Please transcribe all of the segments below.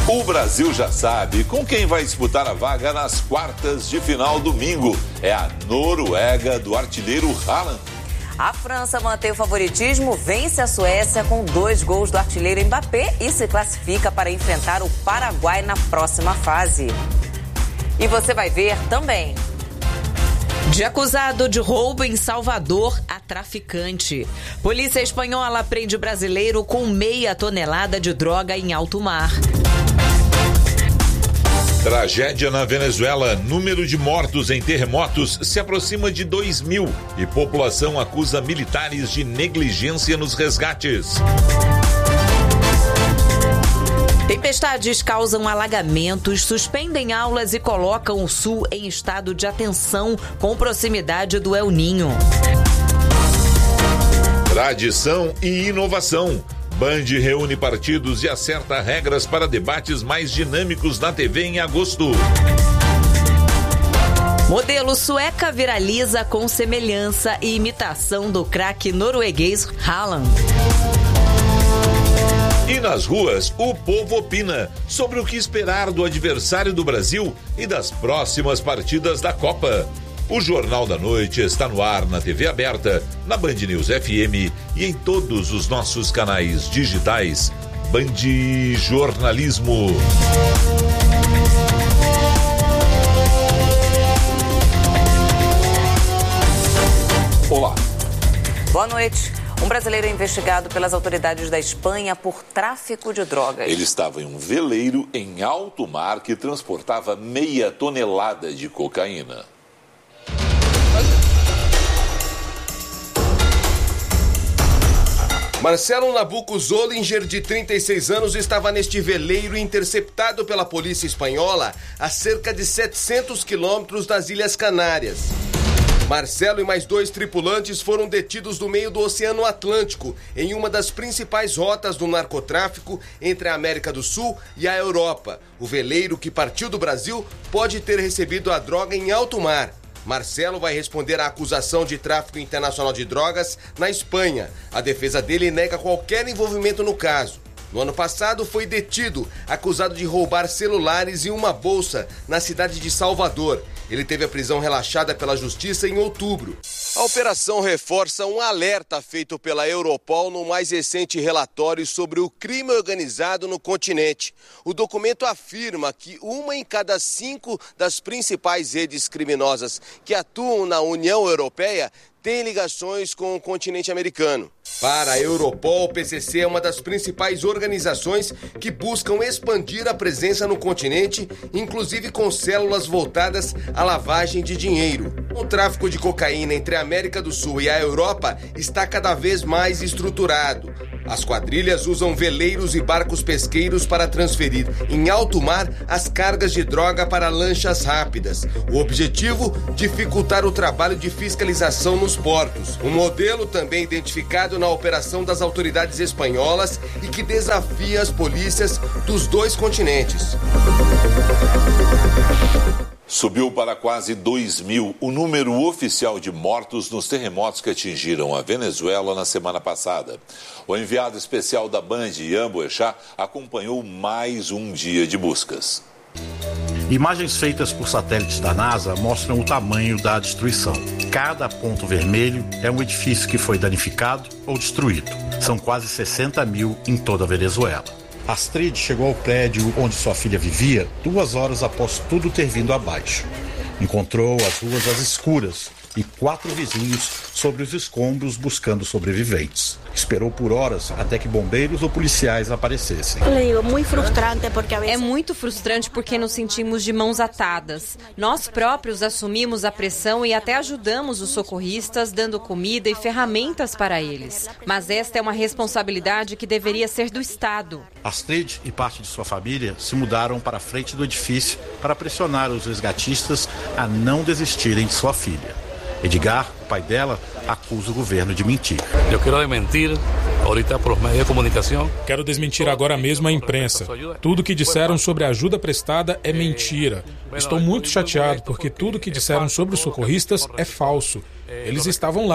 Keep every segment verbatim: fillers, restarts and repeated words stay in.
O Brasil já sabe com quem vai disputar a vaga nas quartas de final domingo. É a Noruega do artilheiro Haaland. A França mantém o favoritismo, vence a Suécia com dois gols do artilheiro Mbappé e se classifica para enfrentar o Paraguai na próxima fase. E você vai ver também. De acusado de roubo em Salvador a traficante. Polícia espanhola prende brasileiro com meia tonelada de droga em alto mar. Tragédia na Venezuela. Número de mortos em terremotos se aproxima de dois mil e população acusa militares de negligência nos resgates. Tempestades causam alagamentos, suspendem aulas e colocam o sul em estado de atenção com proximidade do El Ninho. Tradição e inovação. Band reúne partidos e acerta regras para debates mais dinâmicos na T V em agosto. Modelo sueca viraliza com semelhança e imitação do craque norueguês Haaland. E nas ruas, o povo opina sobre o que esperar do adversário do Brasil e das próximas partidas da Copa. O Jornal da Noite está no ar na T V aberta, na Band News F M e em todos os nossos canais digitais. Band Jornalismo. Olá. Boa noite. Um brasileiro é investigado pelas autoridades da Espanha por tráfico de drogas. Ele estava em um veleiro em alto mar que transportava meia tonelada de cocaína. Marcelo Nabuco Zollinger, de trinta e seis anos, estava neste veleiro interceptado pela polícia espanhola a cerca de setecentos quilômetros das Ilhas Canárias. Marcelo e mais dois tripulantes foram detidos no meio do Oceano Atlântico, em uma das principais rotas do narcotráfico entre a América do Sul e a Europa. O veleiro que partiu do Brasil pode ter recebido a droga em alto mar. Marcelo vai responder à acusação de tráfico internacional de drogas na Espanha. A defesa dele nega qualquer envolvimento no caso. No ano passado, foi detido, acusado de roubar celulares e uma bolsa na cidade de Salvador. Ele teve a prisão relaxada pela Justiça em outubro. A operação reforça um alerta feito pela Europol no mais recente relatório sobre o crime organizado no continente. O documento afirma que uma em cada cinco das principais redes criminosas que atuam na União Europeia tem ligações com o continente americano. Para a Europol, o P C C é uma das principais organizações que buscam expandir a presença no continente, inclusive com células voltadas à lavagem de dinheiro. O tráfico de cocaína entre a América do Sul e a Europa está cada vez mais estruturado. As quadrilhas usam veleiros e barcos pesqueiros para transferir em alto mar as cargas de droga para lanchas rápidas. O objetivo, dificultar o trabalho de fiscalização nos portos. Um modelo também identificado na operação das autoridades espanholas e que desafia as polícias dos dois continentes. Subiu para quase dois mil o número oficial de mortos nos terremotos que atingiram a Venezuela na semana passada. O enviado especial da Band, Ian Boechat, acompanhou mais um dia de buscas. Imagens feitas por satélites da NASA mostram o tamanho da destruição. Cada ponto vermelho é um edifício que foi danificado ou destruído. São quase sessenta mil em toda a Venezuela. Astrid chegou ao prédio onde sua filha vivia duas horas após tudo ter vindo abaixo. Encontrou as ruas às escuras e quatro vizinhos sobre os escombros buscando sobreviventes. Esperou por horas até que bombeiros ou policiais aparecessem. É muito frustrante porque nos sentimos de mãos atadas. Nós próprios assumimos a pressão e até ajudamos os socorristas dando comida e ferramentas para eles. Mas esta é uma responsabilidade que deveria ser do Estado. Astrid e parte de sua família se mudaram para a frente do edifício para pressionar os resgatistas a não desistirem de sua filha. Edgar, o pai dela, acusa o governo de mentir. Eu quero desmentir ahorita por meios de comunicação. Quero desmentir agora mesmo a imprensa. Tudo que disseram sobre a ajuda prestada é mentira. Estou muito chateado porque tudo que disseram sobre os socorristas é falso. Eles estavam lá,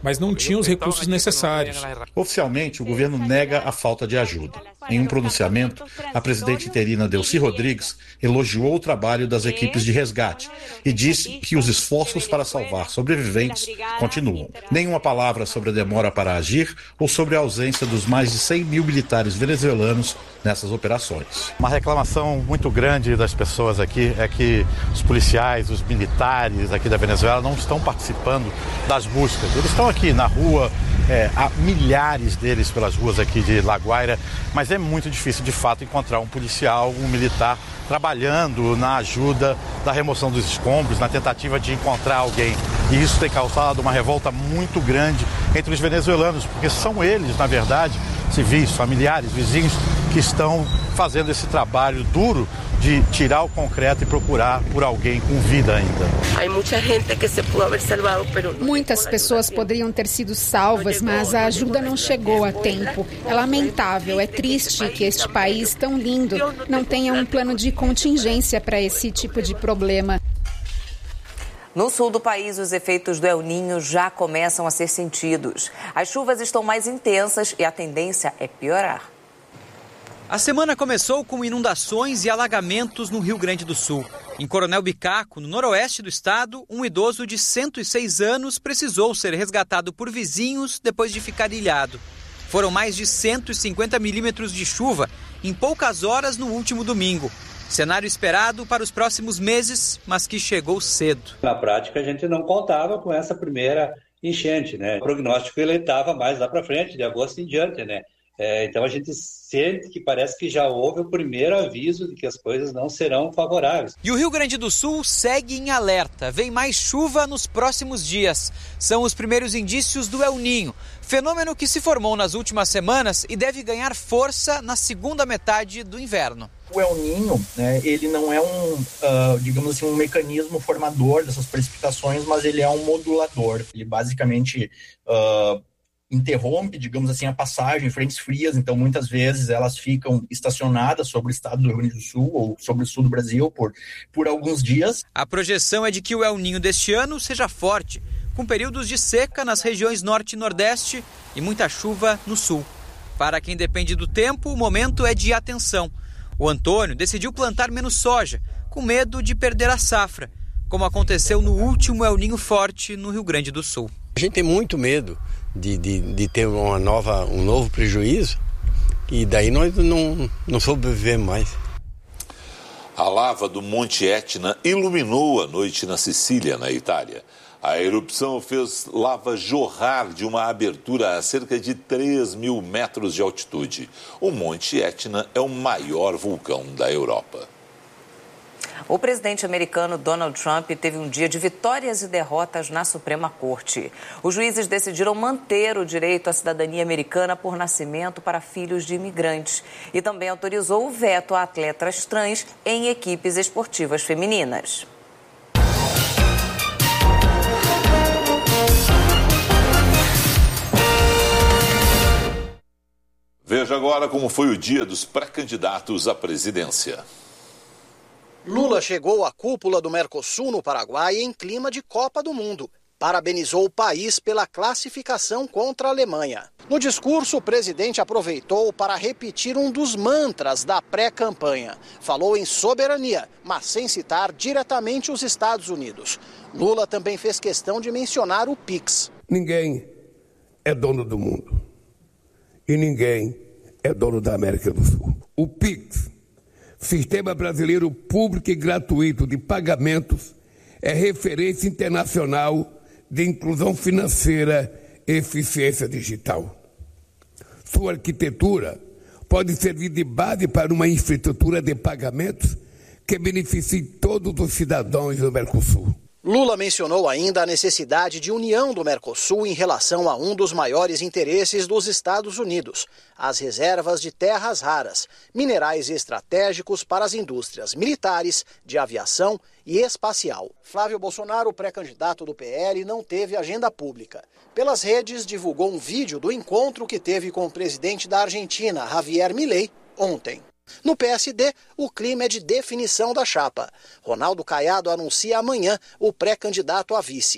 mas não tinham os recursos necessários. Oficialmente, o governo nega a falta de ajuda. Em um pronunciamento, a presidente interina Delcy Rodrigues elogiou o trabalho das equipes de resgate e disse que os esforços para salvar sobreviventes continuam. Nenhuma palavra sobre a demora para agir ou sobre a ausência dos mais de cem mil militares venezuelanos nessas operações. Uma reclamação muito grande das pessoas aqui é que os policiais, os militares aqui da Venezuela não estão participando das buscas. Eles estão aqui na rua, é, há milhares deles pelas ruas aqui de La Guaira, mas é muito difícil de fato encontrar um policial, um militar trabalhando na ajuda da remoção dos escombros, na tentativa de encontrar alguém. E isso tem causado uma revolta muito grande entre os venezuelanos, porque são eles, na verdade, civis, familiares, vizinhos, que estão fazendo esse trabalho duro de tirar o concreto e procurar por alguém com vida ainda. Muitas pessoas poderiam ter sido salvas, mas a ajuda não chegou a tempo. É lamentável, é triste que este país tão lindo não tenha um plano de contingência para esse tipo de problema. No sul do país, os efeitos do El Niño já começam a ser sentidos. As chuvas estão mais intensas e a tendência é piorar. A semana começou com inundações e alagamentos no Rio Grande do Sul. Em Coronel Bicaco, no noroeste do estado, um idoso de cento e seis anos precisou ser resgatado por vizinhos depois de ficar ilhado. Foram mais de cento e cinquenta milímetros de chuva em poucas horas no último domingo. Cenário esperado para os próximos meses, mas que chegou cedo. Na prática, a gente não contava com essa primeira enchente, né? O prognóstico ele estava mais lá para frente, de agosto em diante, né? É, então a gente sente que parece que já houve o primeiro aviso de que as coisas não serão favoráveis. E o Rio Grande do Sul segue em alerta. Vem mais chuva nos próximos dias. São os primeiros indícios do El Niño, fenômeno que se formou nas últimas semanas e deve ganhar força na segunda metade do inverno. O El Niño, né, ele não é um, uh, digamos assim, um mecanismo formador dessas precipitações, mas ele é um modulador. Ele basicamente Uh, interrompe, digamos assim, a passagem, frentes frias, então muitas vezes elas ficam estacionadas sobre o estado do Rio Grande do Sul ou sobre o sul do Brasil por, por alguns dias. A projeção é de que o El Niño deste ano seja forte, com períodos de seca nas regiões norte e nordeste e muita chuva no sul. Para quem depende do tempo, o momento é de atenção. O Antônio decidiu plantar menos soja, com medo de perder a safra, como aconteceu no último El Niño forte no Rio Grande do Sul. A gente tem muito medo De, de, de ter uma nova, um novo prejuízo e daí nós não, não sobrevivemos mais. A lava do Monte Etna iluminou a noite na Sicília, na Itália. A erupção fez lava jorrar de uma abertura a cerca de três mil metros de altitude. O Monte Etna é o maior vulcão da Europa. O presidente americano Donald Trump teve um dia de vitórias e derrotas na Suprema Corte. Os juízes decidiram manter o direito à cidadania americana por nascimento para filhos de imigrantes e também autorizou o veto a atletas trans em equipes esportivas femininas. Veja agora como foi o dia dos pré-candidatos à presidência. Lula chegou à cúpula do Mercosul no Paraguai em clima de Copa do Mundo. Parabenizou o país pela classificação contra a Alemanha. No discurso, o presidente aproveitou para repetir um dos mantras da pré-campanha. Falou em soberania, mas sem citar diretamente os Estados Unidos. Lula também fez questão de mencionar o Pix. Ninguém é dono do mundo. E ninguém é dono da América do Sul. O Pix, Sistema Brasileiro Público e Gratuito de Pagamentos, é referência internacional de inclusão financeira e eficiência digital. Sua arquitetura pode servir de base para uma infraestrutura de pagamentos que beneficie todos os cidadãos do Mercosul. Lula mencionou ainda a necessidade de união do Mercosul em relação a um dos maiores interesses dos Estados Unidos, as reservas de terras raras, minerais estratégicos para as indústrias militares, de aviação e espacial. Flávio Bolsonaro, pré-candidato do P L, não teve agenda pública. Pelas redes, divulgou um vídeo do encontro que teve com o presidente da Argentina, Javier Milei, ontem. No P S D, o clima é de definição da chapa. Ronaldo Caiado anuncia amanhã o pré-candidato a vice.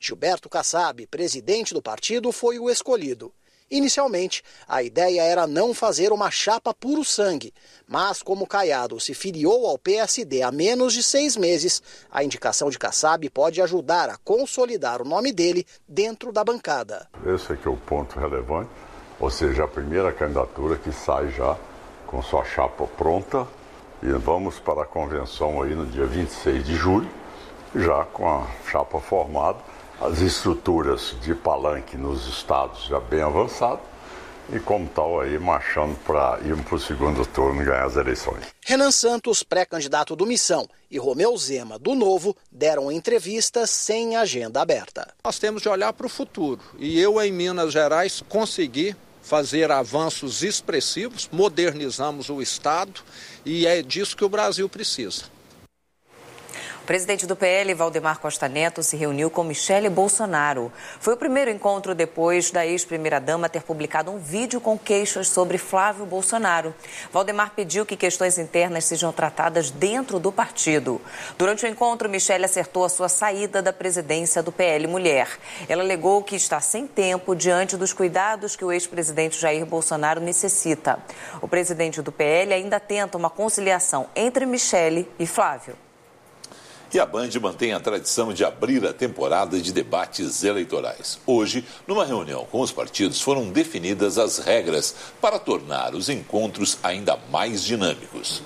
Gilberto Kassab, presidente do partido, foi o escolhido. Inicialmente, a ideia era não fazer uma chapa puro sangue, mas como Caiado se filiou ao P S D há menos de seis meses, a indicação de Kassab pode ajudar a consolidar o nome dele dentro da bancada. Esse é que é o ponto relevante, ou seja, a primeira candidatura que sai já com sua chapa pronta, e vamos para a convenção aí no dia vinte e seis de julho, já com a chapa formada, as estruturas de palanque nos estados já bem avançadas e como tal aí marchando para ir para o segundo turno e ganhar as eleições. Renan Santos, pré-candidato do Missão, e Romeu Zema, do Novo, deram entrevistas sem agenda aberta. Nós temos de olhar para o futuro e eu em Minas Gerais consegui fazer avanços expressivos, modernizamos o Estado e é disso que o Brasil precisa. O presidente do P L, Valdemar Costa Neto, se reuniu com Michele Bolsonaro. Foi o primeiro encontro depois da ex-primeira-dama ter publicado um vídeo com queixas sobre Flávio Bolsonaro. Valdemar pediu que questões internas sejam tratadas dentro do partido. Durante o encontro, Michele acertou a sua saída da presidência do P L Mulher. Ela alegou que está sem tempo diante dos cuidados que o ex-presidente Jair Bolsonaro necessita. O presidente do P L ainda tenta uma conciliação entre Michele e Flávio. E a Band mantém a tradição de abrir a temporada de debates eleitorais. Hoje, numa reunião com os partidos, foram definidas as regras para tornar os encontros ainda mais dinâmicos.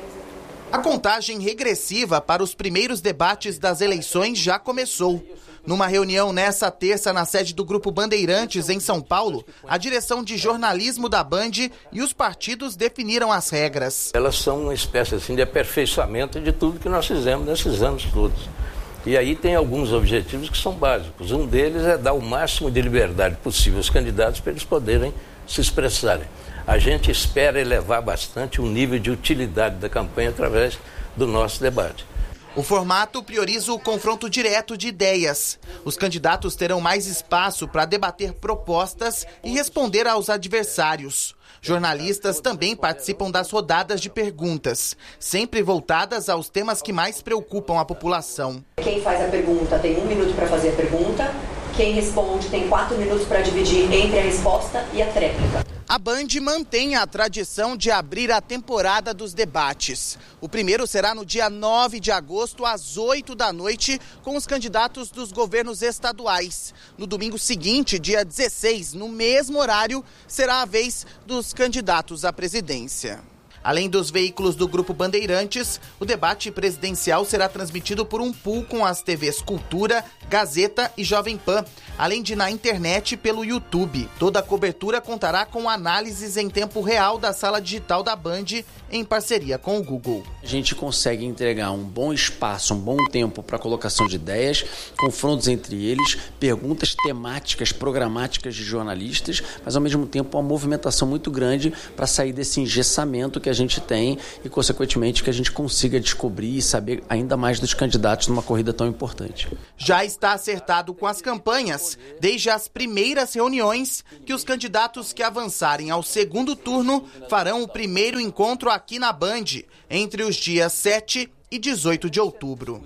A contagem regressiva para os primeiros debates das eleições já começou. Numa reunião nessa terça na sede do Grupo Bandeirantes, em São Paulo, a direção de jornalismo da Band e os partidos definiram as regras. Elas são uma espécie assim, de aperfeiçoamento de tudo que nós fizemos nesses anos todos. E aí tem alguns objetivos que são básicos. Um deles é dar o máximo de liberdade possível aos candidatos para eles poderem se expressarem. A gente espera elevar bastante o nível de utilidade da campanha através do nosso debate. O formato prioriza o confronto direto de ideias. Os candidatos terão mais espaço para debater propostas e responder aos adversários. Jornalistas também participam das rodadas de perguntas, sempre voltadas aos temas que mais preocupam a população. Quem faz a pergunta tem um minuto para fazer a pergunta. Quem responde tem quatro minutos para dividir entre a resposta e a tréplica. A Band mantém a tradição de abrir a temporada dos debates. O primeiro será no dia nove de agosto, às oito da noite, com os candidatos dos governos estaduais. No domingo seguinte, dia dezesseis, no mesmo horário, será a vez dos candidatos à presidência. Além dos veículos do Grupo Bandeirantes, o debate presidencial será transmitido por um pool com as T Vs Cultura, Gazeta e Jovem Pan, além de na internet pelo YouTube. Toda a cobertura contará com análises em tempo real da sala digital da Band, em parceria com o Google. A gente consegue entregar um bom espaço, um bom tempo para a colocação de ideias, confrontos entre eles, perguntas temáticas, programáticas de jornalistas, mas ao mesmo tempo uma movimentação muito grande para sair desse engessamento que a gente tem e, consequentemente, que a gente consiga descobrir e saber ainda mais dos candidatos numa corrida tão importante. Já está acertado com as campanhas, desde as primeiras reuniões, que os candidatos que avançarem ao segundo turno farão o primeiro encontro aqui na Band, entre os dias sete e dezoito de outubro.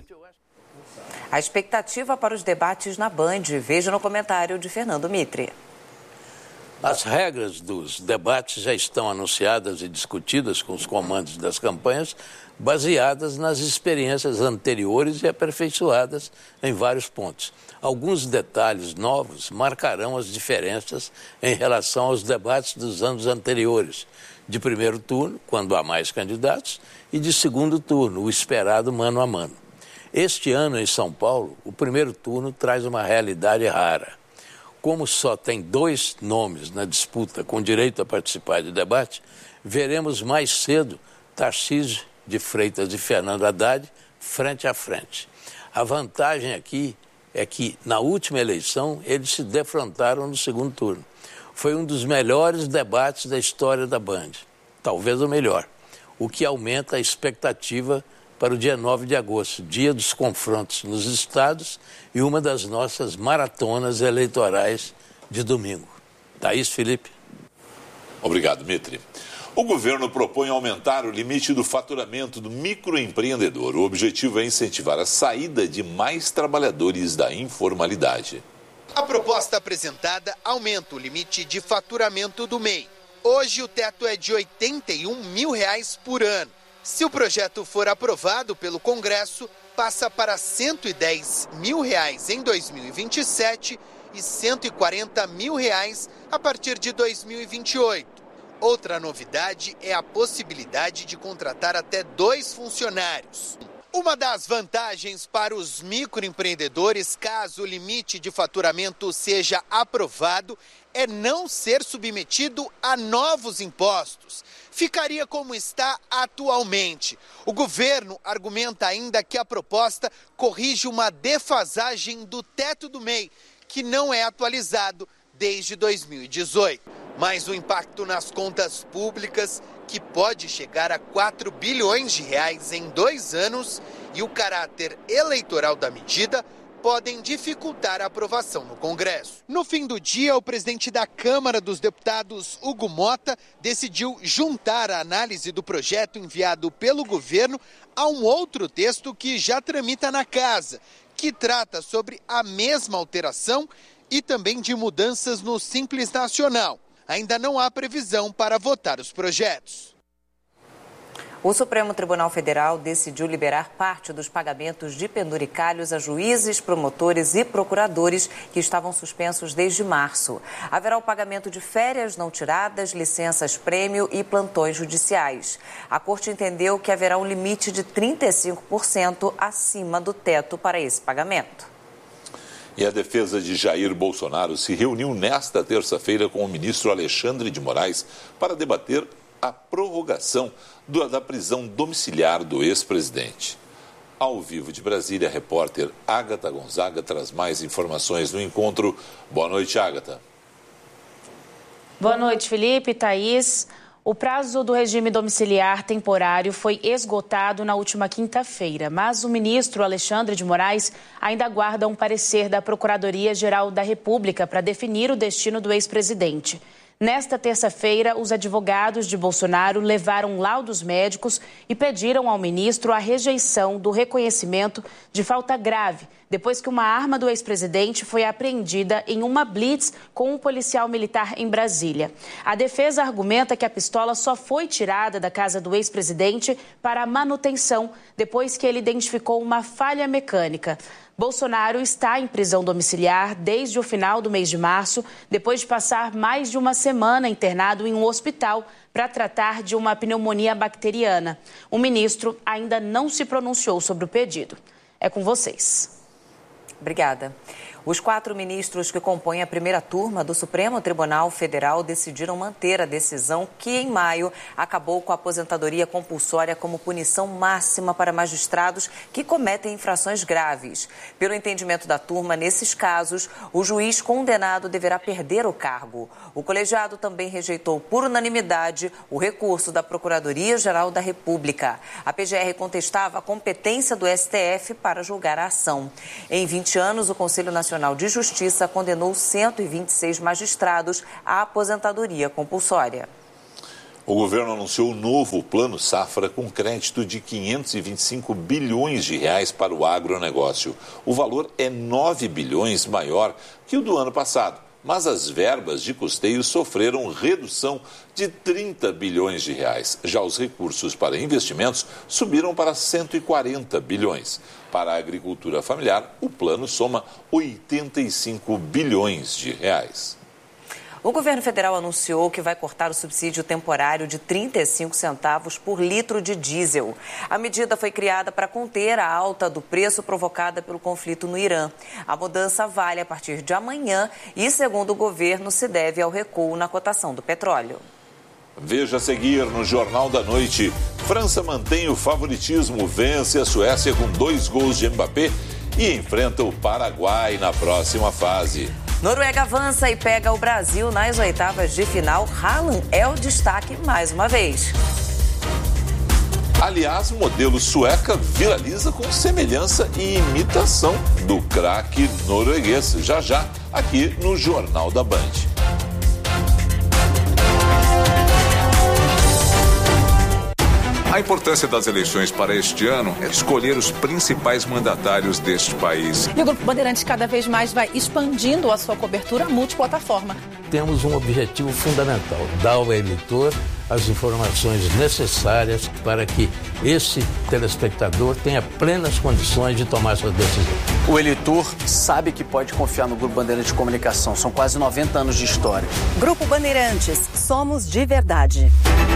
A expectativa para os debates na Band, veja no comentário de Fernando Mitre. As regras dos debates já estão anunciadas e discutidas com os comandos das campanhas, baseadas nas experiências anteriores e aperfeiçoadas em vários pontos. Alguns detalhes novos marcarão as diferenças em relação aos debates dos anos anteriores, de primeiro turno, quando há mais candidatos, e de segundo turno, o esperado mano a mano. Este ano, em São Paulo, o primeiro turno traz uma realidade rara. Como só tem dois nomes na disputa com direito a participar do debate, veremos mais cedo Tarcísio de Freitas e Fernando Haddad frente a frente. A vantagem aqui é que, na última eleição, eles se defrontaram no segundo turno. Foi um dos melhores debates da história da Band, talvez o melhor, o que aumenta a expectativa para o dia nove de agosto, dia dos confrontos nos estados e uma das nossas maratonas eleitorais de domingo. Thaís, Felipe. Obrigado, Mitre. O governo propõe aumentar o limite do faturamento do microempreendedor. O objetivo é incentivar a saída de mais trabalhadores da informalidade. A proposta apresentada aumenta o limite de faturamento do M E I. Hoje o teto é de oitenta e um mil reais por ano. Se o projeto for aprovado pelo Congresso, passa para cento e dez mil reais em dois mil e vinte e sete e cento e quarenta mil reais a partir de dois mil e vinte e oito. Outra novidade é a possibilidade de contratar até dois funcionários. Uma das vantagens para os microempreendedores, caso o limite de faturamento seja aprovado, é não ser submetido a novos impostos. Ficaria como está atualmente. O governo argumenta ainda que a proposta corrige uma defasagem do teto do M E I, que não é atualizado desde dois mil e dezoito. Mas o impacto nas contas públicas, que pode chegar a quatro bilhões de reais em dois anos, e o caráter eleitoral da medida podem dificultar a aprovação no Congresso. No fim do dia, o presidente da Câmara dos Deputados, Hugo Mota, decidiu juntar a análise do projeto enviado pelo governo a um outro texto que já tramita na casa, que trata sobre a mesma alteração e também de mudanças no Simples Nacional. Ainda não há previsão para votar os projetos. O Supremo Tribunal Federal decidiu liberar parte dos pagamentos de penduricalhos a juízes, promotores e procuradores que estavam suspensos desde março. Haverá o pagamento de férias não tiradas, licenças-prêmio e plantões judiciais. A Corte entendeu que haverá um limite de trinta e cinco por cento acima do teto para esse pagamento. E a defesa de Jair Bolsonaro se reuniu nesta terça-feira com o ministro Alexandre de Moraes para debater a prorrogação da prisão domiciliar do ex-presidente. Ao vivo de Brasília, a repórter Ágata Gonzaga traz mais informações do encontro. Boa noite, Ágata. Boa noite, Felipe, Thaís. O prazo do regime domiciliar temporário foi esgotado na última quinta-feira, mas o ministro Alexandre de Moraes ainda aguarda um parecer da Procuradoria-Geral da República para definir o destino do ex-presidente. Nesta terça-feira, os advogados de Bolsonaro levaram laudos médicos e pediram ao ministro a rejeição do reconhecimento de falta grave, depois que uma arma do ex-presidente foi apreendida em uma blitz com um policial militar em Brasília. A defesa argumenta que a pistola só foi tirada da casa do ex-presidente para a manutenção, depois que ele identificou uma falha mecânica. Bolsonaro está em prisão domiciliar desde o final do mês de março, depois de passar mais de uma semana internado em um hospital para tratar de uma pneumonia bacteriana. O ministro ainda não se pronunciou sobre o pedido. É com vocês. Obrigada. Os quatro ministros que compõem a primeira turma do Supremo Tribunal Federal decidiram manter a decisão que, em maio, acabou com a aposentadoria compulsória como punição máxima para magistrados que cometem infrações graves. Pelo entendimento da turma, nesses casos, o juiz condenado deverá perder o cargo. O colegiado também rejeitou por unanimidade o recurso da Procuradoria-Geral da República. A P G R contestava a competência do S T F para julgar a ação. Em vinte anos, o Conselho Nacional de Justiça condenou cento e vinte e seis magistrados à aposentadoria compulsória. O governo anunciou um novo Plano Safra com crédito de quinhentos e vinte e cinco bilhões de reais para o agronegócio. O valor é nove bilhões maior que o do ano passado, mas as verbas de custeio sofreram redução de trinta bilhões de reais. Já os recursos para investimentos subiram para cento e quarenta bilhões. Para a agricultura familiar, o plano soma oitenta e cinco bilhões de reais. O governo federal anunciou que vai cortar o subsídio temporário de trinta e cinco centavos por litro de diesel. A medida foi criada para conter a alta do preço provocada pelo conflito no Irã. A mudança vale a partir de amanhã e, segundo o governo, se deve ao recuo na cotação do petróleo. Veja a seguir no Jornal da Noite. França mantém o favoritismo, vence a Suécia com dois gols de Mbappé e enfrenta o Paraguai na próxima fase. Noruega avança e pega o Brasil nas oitavas de final. Haaland é o destaque mais uma vez. Aliás, modelo sueca viraliza com semelhança e imitação do craque norueguês. Já já, aqui no Jornal da Band. A importância das eleições para este ano é escolher os principais mandatários deste país. E o Grupo Bandeirantes cada vez mais vai expandindo a sua cobertura multiplataforma. Temos um objetivo fundamental, dar ao eleitor as informações necessárias para que esse telespectador tenha plenas condições de tomar sua decisão. O eleitor sabe que pode confiar no Grupo Bandeirantes de Comunicação. São quase noventa anos de história. Grupo Bandeirantes, somos de verdade.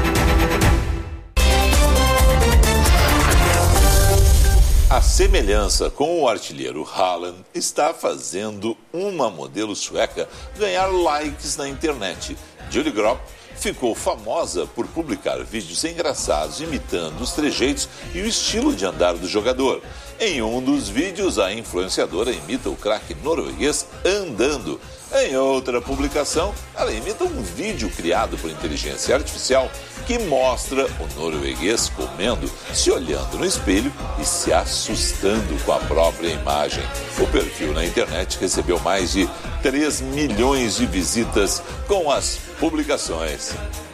A semelhança com o artilheiro Haaland está fazendo uma modelo sueca ganhar likes na internet. Julie Gropp ficou famosa por publicar vídeos engraçados imitando os trejeitos e o estilo de andar do jogador. Em um dos vídeos, a influenciadora imita o craque norueguês andando. Em outra publicação, ela imita um vídeo criado por inteligência artificial que mostra o norueguês comendo, se olhando no espelho e se assustando com a própria imagem. O perfil na internet recebeu mais de três milhões de visitas com as publicações.